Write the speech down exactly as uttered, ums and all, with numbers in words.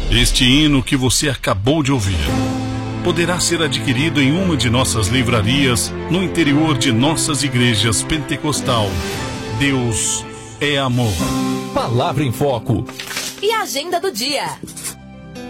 Este hino que você acabou de ouvir poderá ser adquirido em uma de nossas livrarias no interior de nossas igrejas pentecostal. Deus é amor. Palavra em Foco. E a agenda do dia.